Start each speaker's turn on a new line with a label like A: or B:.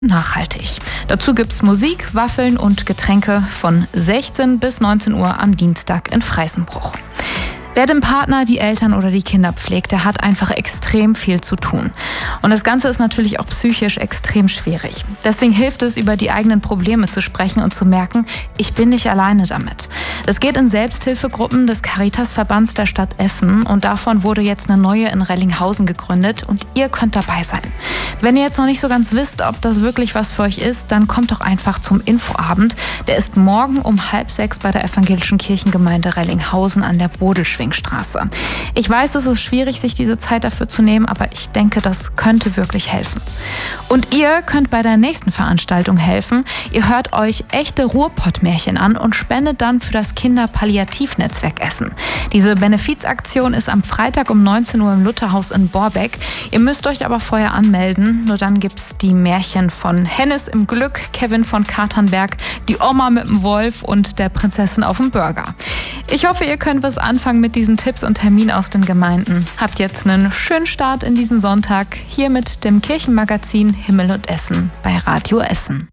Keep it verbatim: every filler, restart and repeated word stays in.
A: nachhaltig. Dazu gibt's Musik, Waffeln und Getränke von sechzehn bis neunzehn Uhr am Dienstag in Freiesenbruch. Wer den Partner, die Eltern oder die Kinder pflegt, der hat einfach extrem viel zu tun. Und das Ganze ist natürlich auch psychisch extrem schwierig. Deswegen hilft es, über die eigenen Probleme zu sprechen und zu merken, ich bin nicht alleine damit. Das geht in Selbsthilfegruppen des Caritas-Verbands der Stadt Essen und davon wurde jetzt eine neue in Rellinghausen gegründet und ihr könnt dabei sein. Wenn ihr jetzt noch nicht so ganz wisst, ob das wirklich was für euch ist, dann kommt doch einfach zum Infoabend. Der ist morgen um halb sechs bei der evangelischen Kirchengemeinde Rellinghausen an der Bodelschwingstraße. Ich weiß, es ist schwierig, sich diese Zeit dafür zu nehmen, aber ich denke, das könnte wirklich helfen. Und ihr könnt bei der nächsten Veranstaltung helfen. Ihr hört euch echte Ruhrpott-Märchen an und spendet dann für das Kinderpalliativnetzwerk Essen. Diese Benefizaktion ist am Freitag um neunzehn Uhr im Lutherhaus in Borbeck. Ihr müsst euch aber vorher anmelden. Nur dann gibt's die Märchen von Hennes im Glück, Kevin von Katernberg, die Oma mit dem Wolf und der Prinzessin auf dem Burger. Ich hoffe, ihr könnt was anfangen mit diesen Tipps und Terminen aus den Gemeinden. Habt jetzt einen schönen Start in diesen Sonntag hier mit dem Kirchenmagazin Himmel und Essen bei Radio Essen.